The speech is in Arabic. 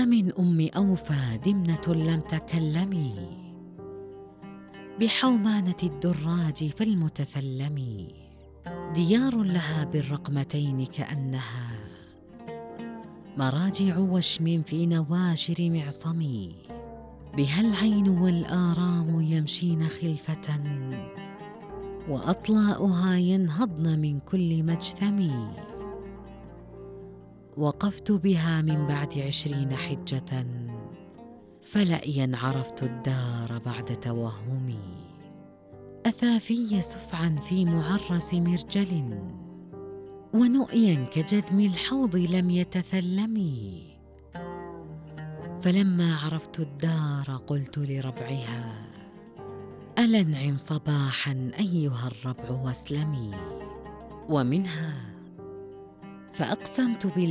أمن أم أوفى دمنة لم تكلمي بحومانة الدراج فالمتثلم، ديار لها بالرقمتين كأنها مراجع وشم في نواشر معصم، بها العين والآرام يمشين خلفة وأطلاؤها ينهضن من كل مجثم. وقفت بها من بعد 20 حجة، فلأيا عرفت الدار بعد توهمي، أثافي سفعا في معرس مرجل ونؤيا كجذم الحوض لم يتثلم. فلما عرفت الدار قلت لربعها ألا انعم صباحا أيها الربع واسلمي. ومنها فأقسمت